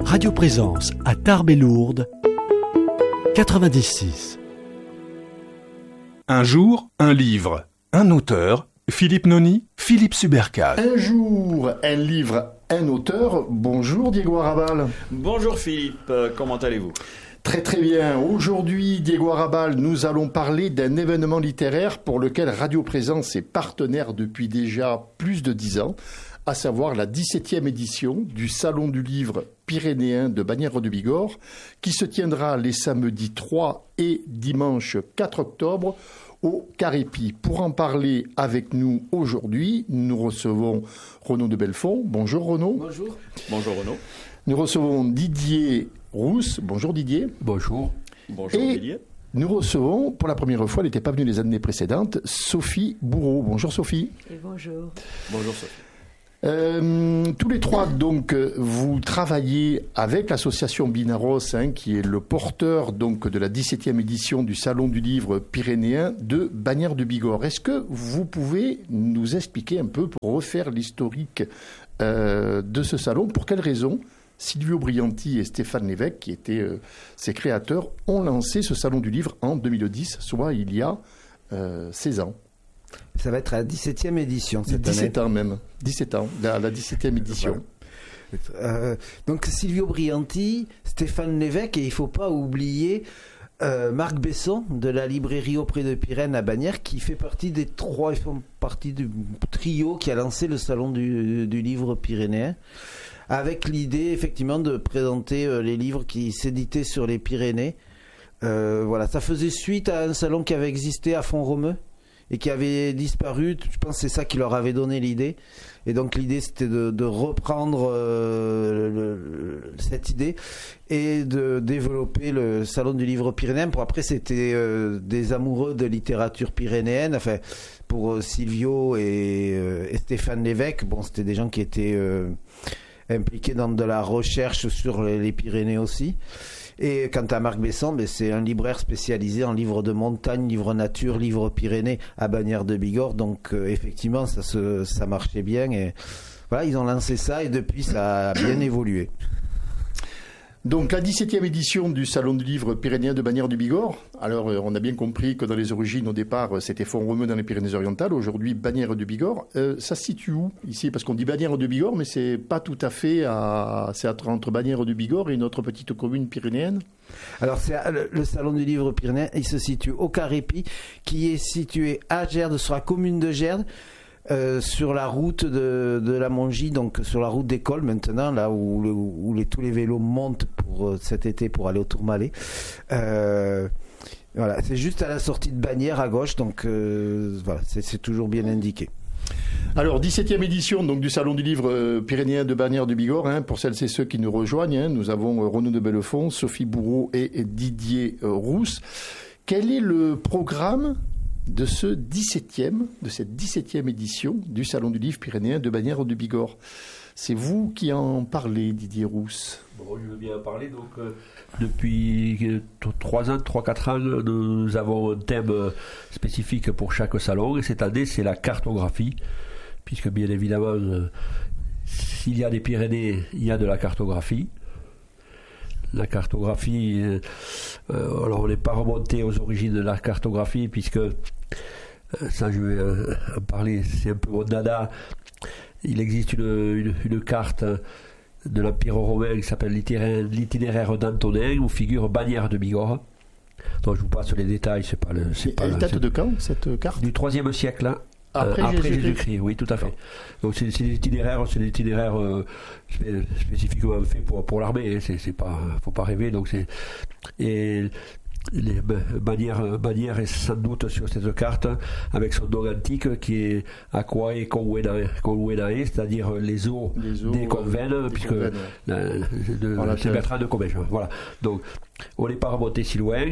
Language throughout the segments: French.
Radio Présence à Tarbes et Lourdes, 96. Un jour, un livre, un auteur, Philippe Noni, Philippe Subercase. Un jour, un livre, un auteur. Bonjour Diego Arrabal. Bonjour Philippe, comment allez-vous ? Très très bien. Aujourd'hui, Diego Arrabal, nous allons parler d'un événement littéraire pour lequel Radio Présence est partenaire depuis déjà plus de 10 ans, à savoir la 17e édition du Salon du Livre Pyrénéen de Bagnères-de-Bigorre, qui se tiendra les samedis 3 et dimanche 4 octobre au Carépi. Pour en parler avec nous aujourd'hui, nous recevons Renaud de Belfond. Bonjour Renaud. Bonjour. Bonjour Renaud. Nous recevons Didier Rousse. Bonjour Didier. Bonjour. Bonjour Et Didier. nous recevons, pour la première fois, elle n'était pas venue les années précédentes, Sophie Bourreau. Bonjour Sophie. Et bonjour. Bonjour Sophie. Tous les trois, donc, vous travaillez avec l'association Binaros, qui est le porteur donc de la 17e édition du Salon du Livre Pyrénéen de Bagnères-de-Bigorre. Est-ce que vous pouvez nous expliquer un peu, pour refaire l'historique de ce salon, pour quelles raisons Silvio Brianti et Stéphane Lévesque, qui étaient ses créateurs, ont lancé ce Salon du Livre en 2010, soit il y a 16 ans. Ça va être la 17e édition cette 17 année. ans même. 17 ans, la 17e édition. Voilà. Donc Silvio Brianti, Stéphane Lévesque, et il ne faut pas oublier Marc Besson de la librairie Auprès de Pyrène à Bagnères, qui fait partie des trois, ils font partie du trio qui a lancé le Salon du Livre Pyrénéen, avec l'idée effectivement de présenter les livres qui s'éditaient sur les Pyrénées. Voilà, ça faisait suite à un salon qui avait existé à Font-Romeu et qui avait disparu. Je pense que c'est ça qui leur avait donné l'idée. Et donc l'idée, c'était de reprendre cette idée et de développer le Salon du Livre Pyrénéen. Pour après, c'était des amoureux de littérature pyrénéenne. Enfin, pour Silvio et Stéphane Lévesque, bon, c'était des gens qui étaient impliqués dans de la recherche sur les Pyrénées aussi. Et quant à Marc Besson, c'est un libraire spécialisé en livres de montagne, livres nature, livres Pyrénées à Bagnères-de-Bigorre. Donc effectivement, ça marchait bien. Et voilà, ils ont lancé ça et depuis, ça a bien évolué. Donc la 17e édition du Salon du Livre Pyrénéen de Bagnères-de-Bigorre. Alors on a bien compris que dans les origines, au départ, c'était Font-Romeu dans les Pyrénées-Orientales. Aujourd'hui, Bagnères-de-Bigorre. Ça se situe où ici? Parce qu'on dit Bagnères-de-Bigorre, mais c'est pas tout à fait c'est entre Bagnères-de-Bigorre et une autre petite commune pyrénéenne. Alors c'est le Salon du Livre Pyrénéen, il se situe au Carépi, qui est situé à Gerde, sur la commune de Gerde. Sur la route de la Mongie, donc sur la route d'école maintenant, là où tous les vélos montent pour cet été pour aller au Tourmalet. Voilà, c'est juste à la sortie de Bagnères à gauche, donc voilà, c'est toujours bien indiqué. Alors, 17e édition donc, du Salon du Livre Pyrénéen de Bagnères-de-Bigorre. Pour celles et ceux qui nous rejoignent, nous avons Renaud de Belfond, Sophie Bourreau et Didier Rousse. Quel est le programme de cette 17e édition du Salon du Livre Pyrénéen de Bagnères-de-Bigorre? C'est vous qui en parlez, Didier Rousse. Bon, je veux bien en parler. Donc, depuis 3-4 ans, nous avons un thème spécifique pour chaque salon. Et cette année, c'est la cartographie. Puisque, bien évidemment, s'il y a des Pyrénées, il y a de la cartographie. La cartographie, alors on n'est pas remonté aux origines de la cartographie, puisque, ça je vais en parler, c'est un peu mon dada. Il existe une carte de l'Empire romain qui s'appelle l'itinéraire d'Antonin, où figure Bagnères-de-Bigorre. Donc je vous passe les détails, Elle date de quand, cette carte? Du 3e siècle, là. Après Jésus-Christ, oui, tout à fait. Donc c'est des itinéraires spécifiquement faits pour l'armée. C'est pas, faut pas rêver. Donc et les Bagnères est sans doute sur cette carte avec son nom antique qui est Aquae Convenae, c'est-à-dire les eaux des convents, puisque c'est Bertrand de Comminges. Voilà. Donc on n'est pas remonté si loin.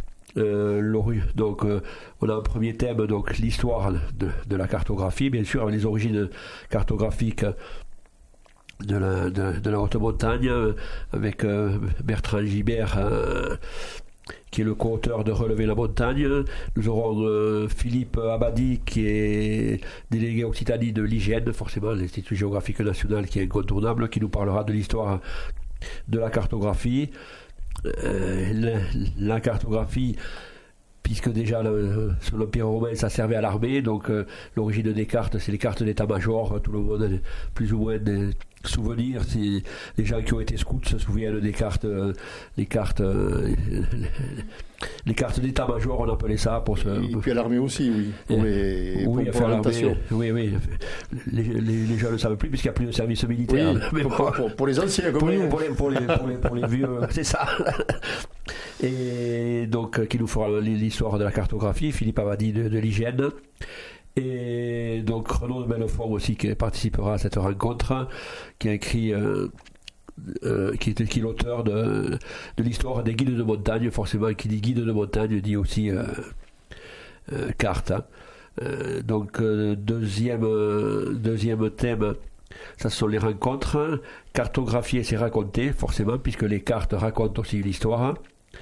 Donc on a un premier thème, donc l'histoire de la cartographie, bien sûr, avec les origines cartographiques de la haute montagne, avec Bertrand Gibert, qui est le co-auteur de Relever la montagne. Nous aurons Philippe Abadi, qui est délégué Occitanie de l'IGN, forcément l'Institut géographique national, qui est incontournable, qui nous parlera de l'histoire de la cartographie. La cartographie, puisque déjà sur l'Empire romain ça servait à l'armée, donc l'origine des cartes, c'est les cartes d'état-major. Tout le monde a plus ou moins des souvenirs. Si les gens qui ont été scouts se souviennent des cartes, les cartes d'état-major, on appelait ça pour se. Et puis à l'armée aussi, oui. Oui, pour l'orientation. Oui. Les gens ne le savent plus puisqu'il n'y a plus de service militaire. Oui, mais pour les anciens, comme pour les vieux, c'est ça. Et donc, qui nous fera l'histoire de la cartographie, Philippe Abadi de l'hygiène. Et donc Renaud de Bellefort aussi qui participera à cette rencontre, qui a écrit qui est l'auteur de l'histoire des guides de montagne. Forcément, qui dit guide de montagne dit aussi carte. Donc deuxième thème, ça sont les rencontres. Cartographier, c'est raconter, forcément, puisque les cartes racontent aussi l'histoire.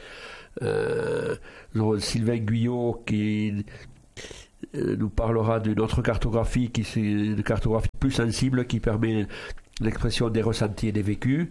Sylvain Guyot qui nous parlera d'une autre cartographie, qui c'est une cartographie plus sensible, qui permet l'expression des ressentis et des vécus.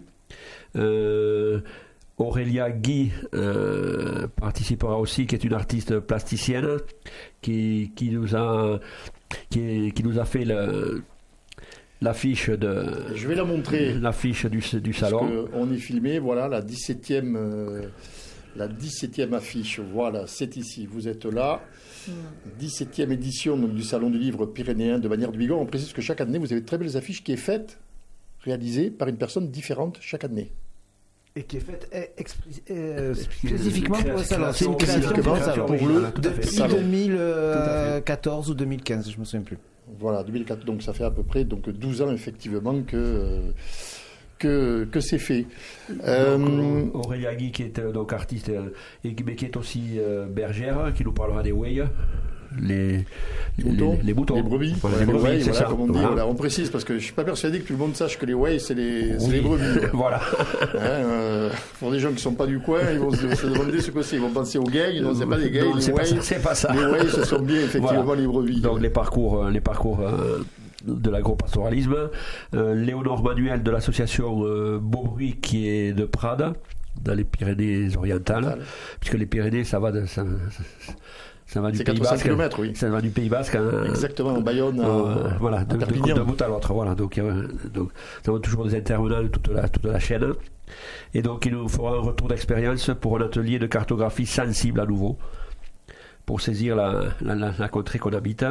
Aurélia Guy participera aussi, qui est une artiste plasticienne, qui nous a fait l'affiche de. Je vais la montrer. L'affiche du salon. On est filmé, voilà la 17e. La 17e affiche, voilà, c'est ici, vous êtes là. 17e édition donc, du Salon du Livre Pyrénéen de Bagnères du Bigorre. On précise que chaque année, vous avez de très belles affiches qui est faite, réalisée par une personne différente chaque année. Et qui est faite spécifiquement pour le salon. C'est une création pour le salon. Depuis salon. 2014 ou 2015, je ne me souviens plus. Voilà, 2004, donc ça fait à peu près 12 ans effectivement que c'est fait. Aurélia Guy, qui est donc artiste, mais qui est aussi bergère, qui nous parlera des whey, les moutons, les brebis, voilà, les brebis, c'est voilà, ça. Comme on dit, voilà, on précise parce que je suis pas persuadé que tout le monde sache que les whey c'est les brebis. Voilà. Pour des gens qui sont pas du coin, ils vont se demander ce que c'est. Ils vont penser aux gays, non, c'est pas des gays. Non, c'est pas ça. Les whey, ce sont bien effectivement voilà. Les brebis. Donc les parcours de l'agropastoralisme. Léonore Manuel de l'association Beaubruit, qui est de Prades, dans les Pyrénées-Orientales, puisque les Pyrénées, ça va du Pays Basque. Km, oui. Ça va du Pays Basque. Exactement, en Bayonne, voilà, d'un bout à l'autre. Voilà, donc ça va toujours des intervenants de toute la chaîne. Et donc, il nous fera un retour d'expérience pour un atelier de cartographie sensible à nouveau, pour saisir la contrée qu'on habite.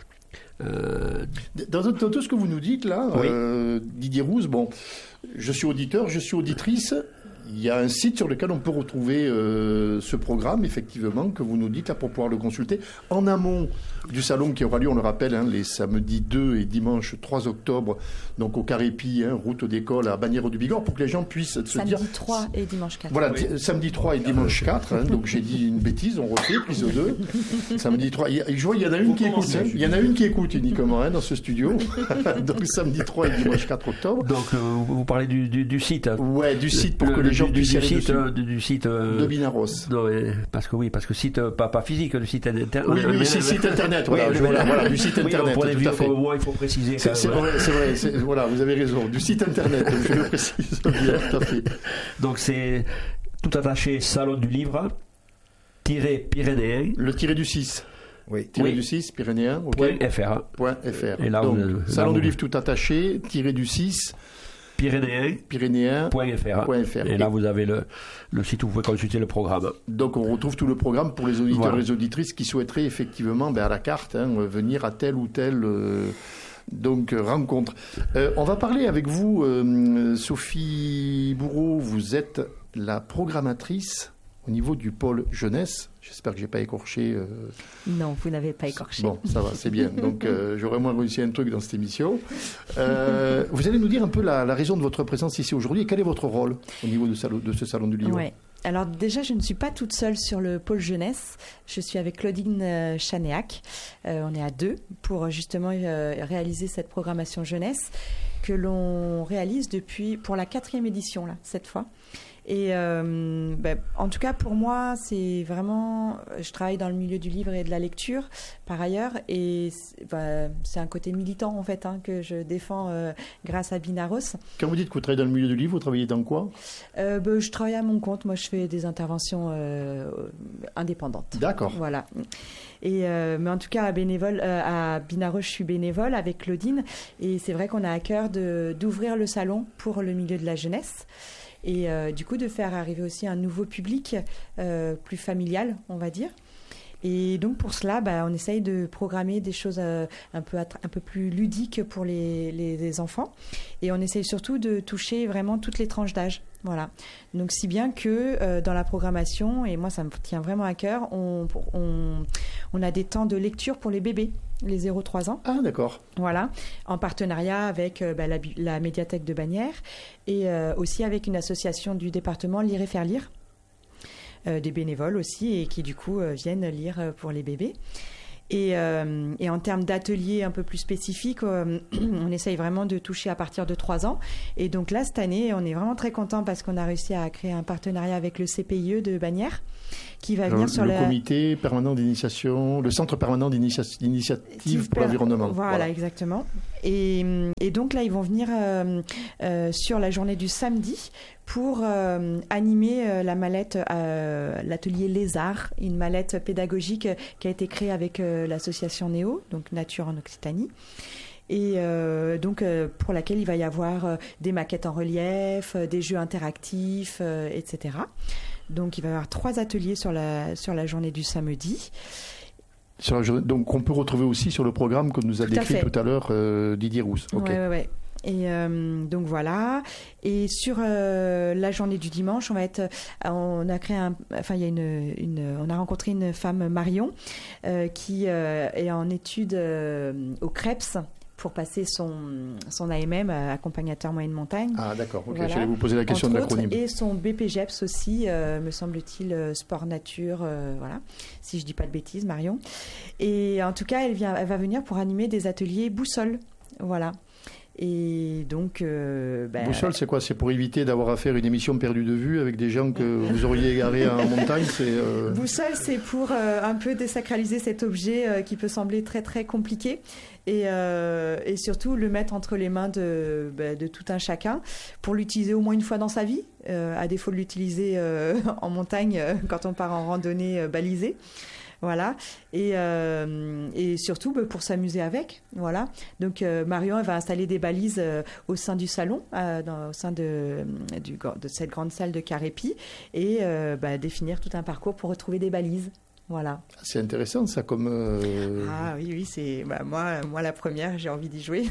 Dans tout ce que vous nous dites là, oui. Didier Rouz, bon, je suis auditeur, je suis auditrice. Il y a un site sur lequel on peut retrouver ce programme, effectivement, que vous nous dites là pour pouvoir le consulter. En amont du salon qui aura lieu, on le rappelle, les samedis 2 et dimanche 3 octobre, donc au Carré-Py, route d'école à Bagnères du Bigorre, pour que les gens puissent se dire... Samedi 3 et dimanche 4. Voilà, samedi 3 et dimanche 4, donc j'ai dit une bêtise, on refait, prise 2. Samedi 3, je vois, il y en a une qui écoute, il y en a une qui écoute uniquement dans ce studio. Donc samedi 3 et dimanche 4 octobre. Donc vous parlez du site. Ouais, du site pour que les gens puissent aller du site de Binaros. Non, parce que site pas physique, le site internet. Oui, c'est site internet. Voilà, du site internet. Pour les vieux comme moi, il faut préciser. C'est vrai. Voilà, vous avez raison. Du site internet, je le précise bien, tout à fait. Donc c'est tout attaché, Salon du Livre Pyrénéen. Le tiré du 6. Oui. Tiré du 6, Pyrénéen. .fr. Et là, donc, Salon du Livre tout attaché, tiré du 6. Pyrénéen.fr. Et là, vous avez le site où vous pouvez consulter le programme. Donc, on retrouve tout le programme pour les auditeurs et les auditrices qui souhaiteraient effectivement, à la carte, venir à telle ou telle rencontre. On va parler avec vous, Sophie Bourreau. Vous êtes la programmatrice au niveau du pôle jeunesse. J'espère que je n'ai pas écorché. Non, vous n'avez pas écorché. Bon, ça va, c'est bien. Donc, j'aurais moins réussi un truc dans cette émission. Vous allez nous dire un peu la raison de votre présence ici aujourd'hui et quel est votre rôle au niveau de ce salon du livre. Oui. Alors déjà, je ne suis pas toute seule sur le pôle jeunesse. Je suis avec Claudine Chanéac. On est à 2 pour justement réaliser cette programmation jeunesse que l'on réalise pour la 4e édition, là, cette fois. Et en tout cas, pour moi, c'est vraiment... Je travaille dans le milieu du livre et de la lecture, par ailleurs, et c'est un côté militant, en fait, que je défends grâce à Binaros. Quand vous dites que vous travaillez dans le milieu du livre, vous travaillez dans quoi ? Je travaille à mon compte. Moi, je fais des interventions indépendantes. D'accord. Voilà. Mais en tout cas, à Binaros, je suis bénévole avec Claudine. Et c'est vrai qu'on a à cœur d'ouvrir le salon pour le milieu de la jeunesse. Et du coup, de faire arriver aussi un nouveau public plus familial, on va dire. Et donc, pour cela, on essaye de programmer des choses un peu plus ludiques pour les enfants. Et on essaye surtout de toucher vraiment toutes les tranches d'âge. Voilà. Donc, si bien que dans la programmation, et moi, ça me tient vraiment à cœur, on a des temps de lecture pour les bébés, les 0-3 ans. Ah, d'accord. Voilà. En partenariat avec la médiathèque de Bagnères et aussi avec une association du département Lire et Faire Lire. Des bénévoles aussi et qui du coup viennent lire pour les bébés. Et en termes d'ateliers un peu plus spécifiques, on essaye vraiment de toucher à partir de 3 ans. Et donc là, cette année, on est vraiment très content parce qu'on a réussi à créer un partenariat avec le CPIE de Bagnères qui va venir sur le comité permanent d'initiation, le centre permanent d'initiative pour l'environnement. Voilà, exactement. Et donc là, ils vont venir sur la journée du samedi pour animer la mallette, l'atelier Lézard, une mallette pédagogique qui a été créée avec l'association Néo, donc Nature en Occitanie. Et donc pour laquelle il va y avoir des maquettes en relief, des jeux interactifs, etc. Donc il va y avoir 3 ateliers sur la journée du samedi. Donc on peut retrouver aussi sur le programme que nous a décrit tout à l'heure Didier Rousse. Okay. Ouais. Et donc voilà. Et sur la journée du dimanche, on a rencontré une femme, Marion, qui est en études au CREPS pour passer son AMM, accompagnateur moyenne montagne. Ah d'accord, ok, voilà. J'allais vous poser la question de l'acronyme. Et son BPGEPS aussi, me semble-t-il, sport nature, voilà, si je dis pas de bêtises, Marion. Et en tout cas, elle va venir pour animer des ateliers boussole, voilà. Et donc... Boussole, c'est quoi ? C'est pour éviter d'avoir à faire une émission perdue de vue avec des gens que vous auriez égarés en montagne Boussole, c'est pour un peu désacraliser cet objet qui peut sembler très très compliqué et surtout le mettre entre les mains de tout un chacun pour l'utiliser au moins une fois dans sa vie, à défaut de l'utiliser en montagne quand on part en randonnée balisée. Voilà, et surtout pour s'amuser avec, voilà. Donc Marion, elle va installer des balises au sein du salon, au sein de cette grande salle de Carépi, et définir tout un parcours pour retrouver des balises. Voilà. C'est intéressant ça comme... Ah oui, c'est moi la première, j'ai envie d'y jouer.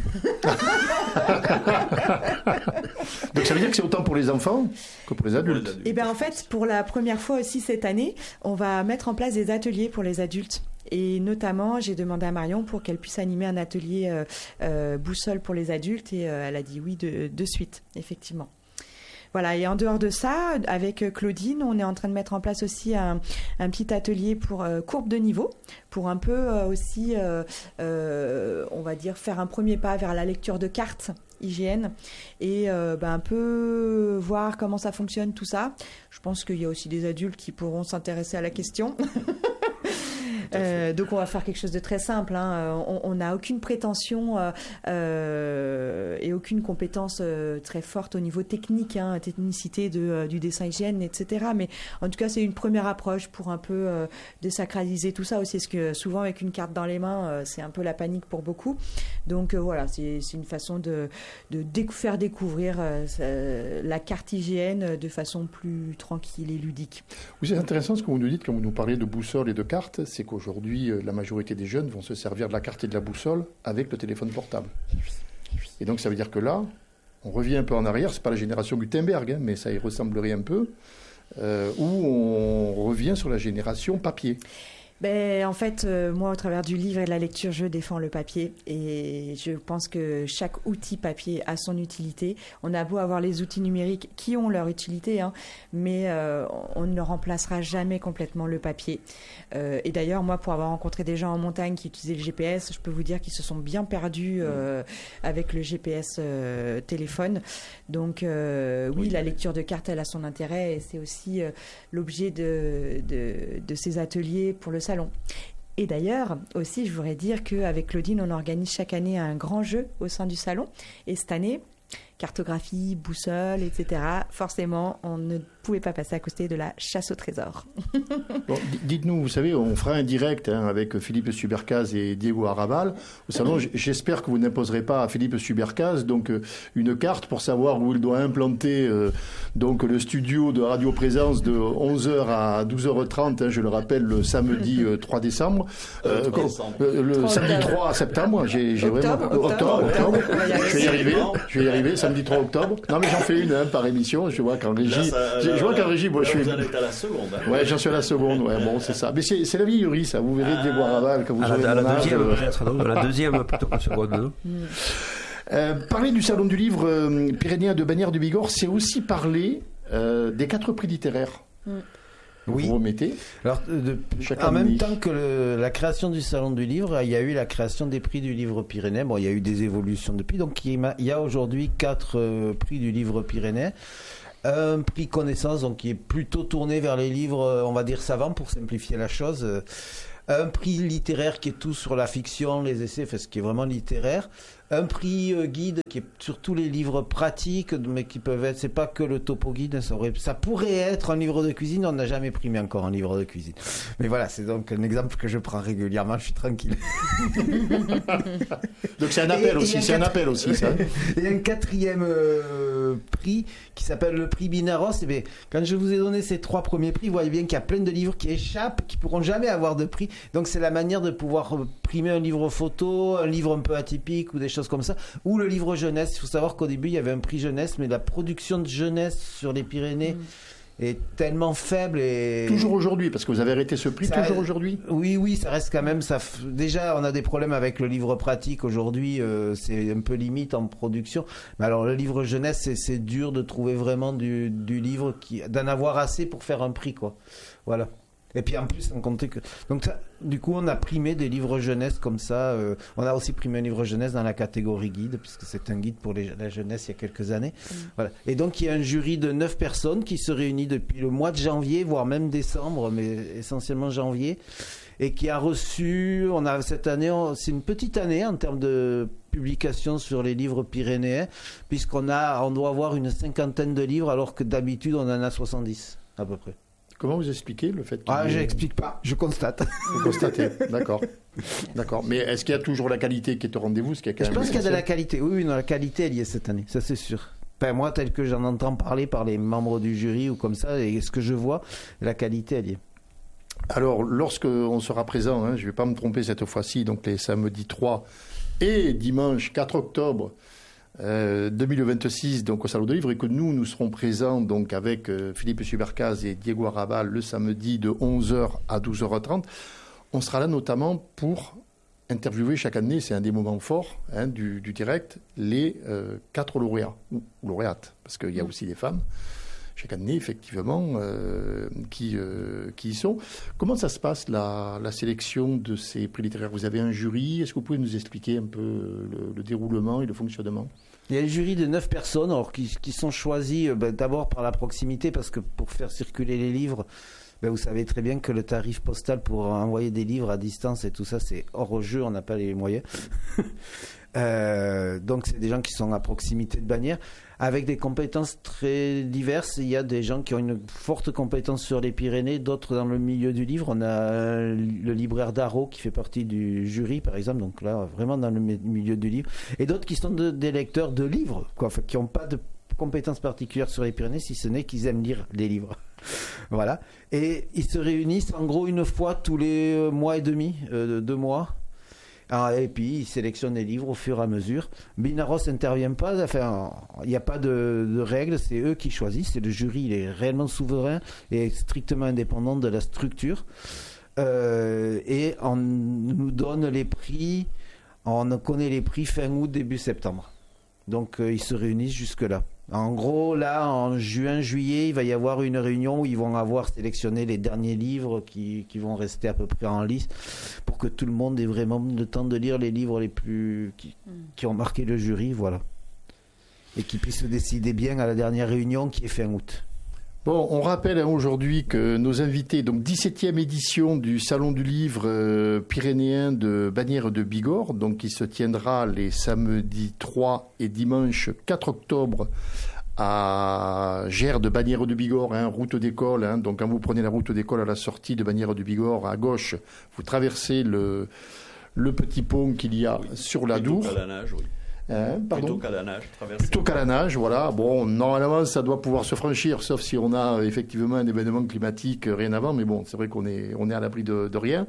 Donc ça veut dire que c'est autant pour les enfants que pour les adultes. Et en fait, pour la première fois aussi cette année, on va mettre en place des ateliers pour les adultes. Et notamment, j'ai demandé à Marion pour qu'elle puisse animer un atelier boussole pour les adultes et elle a dit oui de suite, effectivement. Voilà, et en dehors de ça, avec Claudine, on est en train de mettre en place aussi un petit atelier pour courbe de niveau, pour un peu aussi, on va dire, faire un premier pas vers la lecture de cartes IGN et un peu voir comment ça fonctionne tout ça. Je pense qu'il y a aussi des adultes qui pourront s'intéresser à la question. Donc on va faire quelque chose de très simple, on n'a aucune prétention et aucune compétence très forte au niveau technique, technicité du dessin hygiène, etc. Mais en tout cas c'est une première approche pour un peu désacraliser tout ça aussi, parce que souvent avec une carte dans les mains c'est un peu la panique pour beaucoup. Donc voilà, c'est une façon de faire découvrir la carte IGN de façon plus tranquille et ludique. Oui, c'est intéressant ce que vous nous dites quand vous nous parlez de boussole et de carte, c'est qu'aujourd'hui la majorité des jeunes vont se servir de la carte et de la boussole avec le téléphone portable. Et donc ça veut dire que là, on revient un peu en arrière, c'est pas la génération Gutenberg, mais ça y ressemblerait un peu, où on revient sur la génération papier. En fait, moi, au travers du livre et de la lecture, je défends le papier et je pense que chaque outil papier a son utilité. On a beau avoir les outils numériques qui ont leur utilité, mais on ne remplacera jamais complètement le papier. Et d'ailleurs, moi, pour avoir rencontré des gens en montagne qui utilisaient le GPS, je peux vous dire qu'ils se sont bien perdus avec le GPS téléphone. Donc, oui, la lecture de cartes, elle a son intérêt et c'est aussi l'objet de ces ateliers pour le salon. Et d'ailleurs, aussi, je voudrais dire qu'avec Claudine, on organise chaque année un grand jeu au sein du salon. Et cette année, cartographie, boussole, etc. Forcément, on ne pouvait pas passer à côté de la chasse au trésor. Bon, dites-nous, vous savez, on fera un direct avec Philippe Subercaz et Diego Arrabal. Au salon, j'espère que vous n'imposerez pas à Philippe Subercaz donc une carte pour savoir où il doit implanter donc le studio de Radio Présence de 11h à 12h30. Je le rappelle, le samedi 3 décembre. Le samedi 3 septembre. J'ai vraiment octobre. Je vais y arriver. Samedi 3 octobre. Non, mais j'en fais une par émission. Je vois qu'en régie. Je vois qu'en régie, moi, je suis. Vous en êtes à la seconde. Ouais, j'en suis à la seconde. Ouais, bon, c'est ça. Mais c'est la vieillerie, ça. Vous verrez Diego Arrabal quand vous aurez à la deuxième, peut-être, non ? À la deuxième plutôt que la seconde. Parler du salon du livre pyrénéen de Bagnères du Bigorre, c'est aussi parler des 4 prix littéraires. Oui. Vous remettez. Alors, en même temps que la création du Salon du Livre, il y a eu la création des prix du livre pyrénéen. Bon, il y a eu des évolutions depuis. Donc, il y a aujourd'hui 4 prix du livre pyrénéen. Un prix connaissance, donc qui est plutôt tourné vers les livres, on va dire savants, pour simplifier la chose. Un prix littéraire qui est tout sur la fiction, les essais, enfin, ce qui est vraiment littéraire. Un prix guide qui est sur tous les livres pratiques, mais qui peuvent être, c'est pas que le topo guide, ça pourrait être un livre de cuisine, on n'a jamais primé encore un livre de cuisine. Mais voilà, c'est donc un exemple que je prends régulièrement, je suis tranquille. Donc c'est un appel aussi, ça. Et un 4e prix qui s'appelle le prix Binaros. Et bien, quand je vous ai donné ces 3 premiers prix, vous voyez bien qu'il y a plein de livres qui échappent, qui pourront jamais avoir de prix. Donc c'est la manière de pouvoir primer un livre photo, un livre un peu atypique ou des choses comme ça, ou le livre jeunesse. Il faut savoir qu'au début il y avait un prix jeunesse, mais la production de jeunesse sur les Pyrénées est tellement faible et toujours aujourd'hui, parce que vous avez arrêté ce prix toujours aujourd'hui. Oui, ça reste quand même déjà on a des problèmes avec le livre pratique aujourd'hui, c'est un peu limite en production. Mais alors le livre jeunesse, c'est dur de trouver vraiment du livre d'en avoir assez pour faire un prix, quoi. Voilà. Et puis en plus, on comptait que. Donc, du coup, on a primé des livres jeunesse comme ça. On a aussi primé un livre jeunesse dans la catégorie guide, puisque c'est un guide pour la jeunesse il y a quelques années. Voilà. Et donc, il y a un jury de 9 personnes qui se réunit depuis le mois de janvier, voire même décembre, mais essentiellement janvier. Et qui a reçu. Cette année, c'est une petite année en termes de publication sur les livres pyrénéens, puisqu'on doit avoir une 50aine de livres, alors que d'habitude, on en a 70 à peu près. Comment vous expliquez le fait je n'explique pas, je constate. Vous constatez, d'accord. Mais est-ce qu'il y a toujours la qualité qui est au rendez-vous? Je pense qu'il y a de la qualité. Oui, la qualité, elle y est cette année, ça c'est sûr. Enfin, moi, tel que j'en entends parler par les membres du jury ou comme ça, et ce que je vois, la qualité, elle y est. Alors, lorsqu'on sera présent, je ne vais pas me tromper cette fois-ci, donc les samedis 3 et dimanche 4 octobre 2026, donc au Salon de Livre, et que nous serons présents donc avec Philippe Subercaz et Diego Arrabal le samedi de 11h à 12h30. On sera là notamment pour interviewer chaque année, c'est un des moments forts du direct, les 4 lauréats, ou lauréates, parce qu'il y a aussi des femmes chaque année, effectivement, qui y sont. Comment ça se passe, la sélection de ces prix littéraires? Vous avez un jury. Est-ce que vous pouvez nous expliquer un peu le déroulement et le fonctionnement? Il y a un jury de 9 personnes qui sont choisies d'abord par la proximité, parce que pour faire circuler les livres, vous savez très bien que le tarif postal pour envoyer des livres à distance et tout ça, c'est hors jeu, on n'a pas les moyens. Donc c'est des gens qui sont à proximité de Bagnères, avec des compétences très diverses. Il y a des gens qui ont une forte compétence sur les Pyrénées, d'autres dans le milieu du livre. On a le libraire d'Arro qui fait partie du jury, par exemple, donc là vraiment dans le milieu du livre, et d'autres qui sont des lecteurs de livres, qui n'ont pas de compétences particulières sur les Pyrénées, si ce n'est qu'ils aiment lire les livres. Voilà. Et ils se réunissent en gros une fois tous les mois et demi, 2 mois. Et puis ils sélectionnent les livres au fur et à mesure. Binaros n'intervient pas, enfin il n'y a pas de règles, c'est eux qui choisissent, c'est le jury, il est réellement souverain et strictement indépendant de la structure. Et on nous donne les prix, on connaît les prix fin août, début septembre. Donc ils se réunissent jusque-là. En gros, là, en juin, juillet, il va y avoir une réunion où ils vont avoir sélectionné les derniers livres qui vont rester à peu près en liste pour que tout le monde ait vraiment le temps de lire les livres les plus qui ont marqué le jury, voilà. Et qu'ils puissent se décider bien à la dernière réunion qui est fin août. Bon, on rappelle aujourd'hui que nos invités, donc 17e édition du Salon du Livre pyrénéen de Bagnères de Bigorre, donc qui se tiendra les samedis 3 et dimanche 4 octobre à Gers de Bagnères de Bigorre, route d'école. Donc quand vous prenez la route d'école à la sortie de Bagnères de Bigorre, à gauche, vous traversez le petit pont qu'il y a sur la Dour. À la nage, oui. Pardon. Plutôt qu'à la nage, Plutôt qu'à la nage, voilà. Bon, normalement, ça doit pouvoir se franchir, sauf si on a effectivement un événement climatique rien avant. Mais bon, c'est vrai qu'on est à l'abri de rien.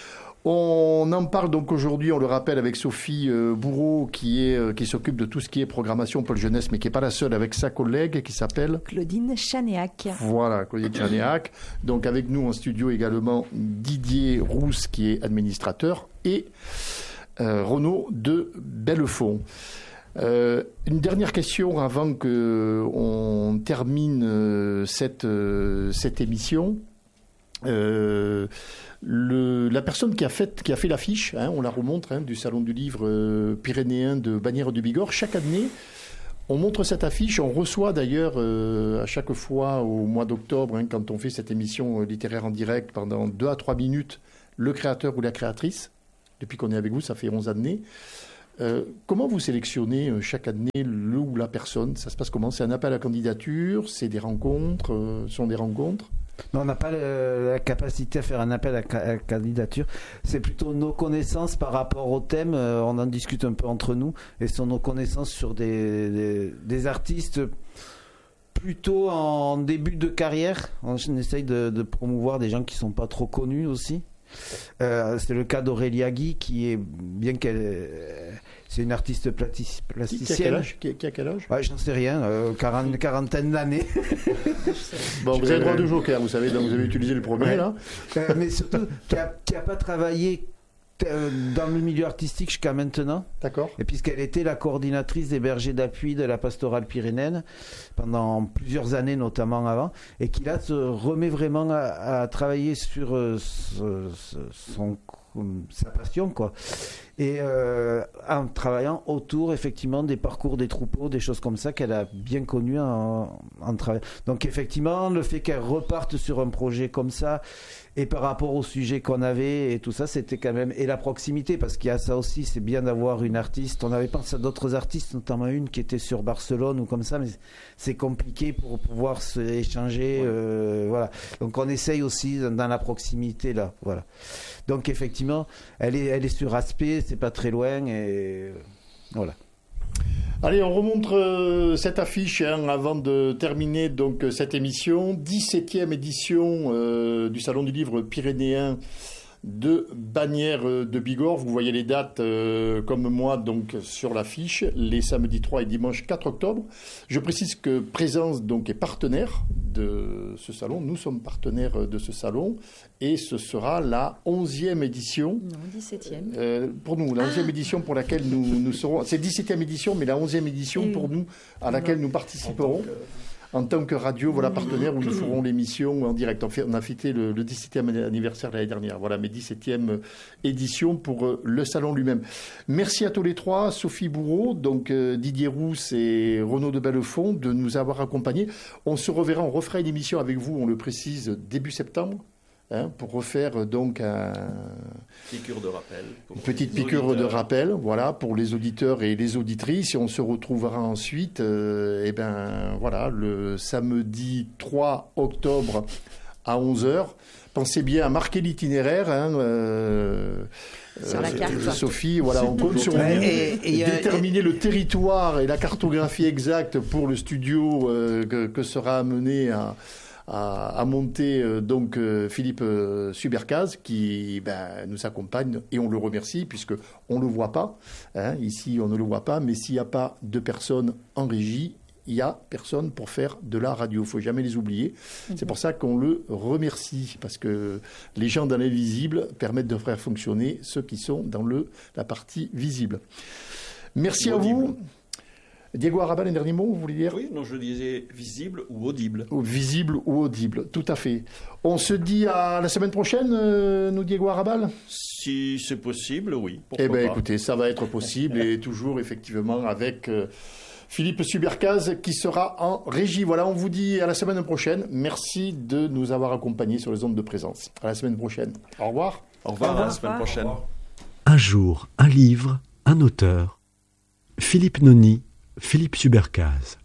On en parle donc aujourd'hui, on le rappelle, avec Sophie Bourreau, qui s'occupe de tout ce qui est programmation Pôle Jeunesse, mais qui n'est pas la seule, avec sa collègue qui s'appelle Claudine Chanéac. Voilà, Claudine Chanéac. Donc avec nous en studio également Didier Rousse, qui est administrateur, et Renaud de Bellefond. Une dernière question avant qu'on termine cette émission. La personne qui a fait l'affiche, on la remontre, du Salon du Livre pyrénéen de Bagnères de Bigorre, chaque année, on montre cette affiche. On reçoit d'ailleurs à chaque fois au mois d'octobre, quand on fait cette émission littéraire en direct pendant 2 à 3 minutes, le créateur ou la créatrice. Depuis qu'on est avec vous, ça fait 11 années. Comment vous sélectionnez chaque année le ou la personne? Ça se passe comment? C'est un appel à candidature? C'est des rencontres? Sont des rencontres? Non, on n'a pas la capacité à faire un appel à candidature. C'est plutôt nos connaissances par rapport au thème. On en discute un peu entre nous. Et ce sont nos connaissances sur des artistes plutôt en début de carrière. On essaye de promouvoir des gens qui ne sont pas trop connus aussi. C'est le cas d'Aurélia Guy, qui est, bien qu'elle, c'est une artiste plasticienne. Qui a quel âge? J'en sais rien, une quarantaine d'années. Bon, vous avez le droit de joker, vous savez, donc vous avez utilisé le premier, là. Mais surtout, qui a pas travaillé dans le milieu artistique jusqu'à maintenant. D'accord. Et puisqu'elle était la coordinatrice des bergers d'appui de la pastorale pyrénéenne pendant plusieurs années, notamment avant, et qui là se remet vraiment à travailler sur sa passion, quoi. Et en travaillant autour effectivement des parcours des troupeaux, des choses comme ça qu'elle a bien connues en travaillant. Donc effectivement, le fait qu'elle reparte sur un projet comme ça, et par rapport au sujet qu'on avait et tout ça, c'était quand même, et la proximité, parce qu'il y a ça aussi, c'est bien d'avoir une artiste. On avait pensé à d'autres artistes, notamment une qui était sur Barcelone ou comme ça, mais c'est compliqué pour pouvoir se échanger, voilà. Donc on essaye aussi dans la proximité là, voilà. Donc effectivement, elle est sur Aspect, c'est pas très loin, et voilà. Allez, on remonte cette affiche avant de terminer donc cette émission. 17e édition du Salon du Livre pyrénéen de Bagnères de Bigorre. Vous voyez les dates comme moi donc sur l'affiche, les samedis 3 et dimanche 4 octobre. Je précise que Présence donc est partenaire de ce salon. Nous sommes partenaires de ce salon et ce sera la 11e édition. Non, 17e. Pour nous, la 11e édition pour laquelle nous serons. C'est 17e édition, mais la 11e édition pour nous, à laquelle nous participerons. En tant que radio, voilà, partenaire, où nous ferons l'émission en direct. On a fêté le 17e anniversaire l'année dernière. Voilà, mais 17e édition pour le salon lui-même. Merci à tous les trois, Sophie Bourreau, donc Didier Rousse et Renaud de Bellefond, de nous avoir accompagnés. On se reverra, on refera une émission avec vous, on le précise, début septembre. Pour refaire donc une petite piqûre de rappel, voilà, pour les auditeurs et les auditrices. Et on se retrouvera ensuite, voilà, le samedi 3 octobre à 11h. Pensez bien à marquer l'itinéraire, sur la carte. Sophie, voilà, on compte sur vous. Déterminer le territoire et la cartographie exacte pour le studio que sera amené à monter donc Philippe Subercaz qui nous accompagne et on le remercie puisque on le voit pas ici on ne le voit pas, mais s'il n'y a pas de personnes en régie, il n'y a personne pour faire de la radio. Il ne faut jamais les oublier. C'est pour ça qu'on le remercie, parce que les gens dans l'invisible permettent de faire fonctionner ceux qui sont dans la partie visible. Merci à vous. Diego Arabal, un dernier mot, vous voulez dire? Oui, non, je disais visible ou audible. Visible ou audible, tout à fait. On se dit à la semaine prochaine, nous, Diego Arabal? Si c'est possible, oui. Pourquoi Eh bien, pas. écoutez, ça va être possible et toujours, effectivement, avec Philippe Subercaz qui sera en régie. Voilà, on vous dit à la semaine prochaine. Merci de nous avoir accompagnés sur les ondes de présence. À la semaine prochaine. Au revoir. Au revoir, à la semaine Au revoir. prochaine. Un jour, un livre, un auteur. Philippe Noni, Philippe Subercaz.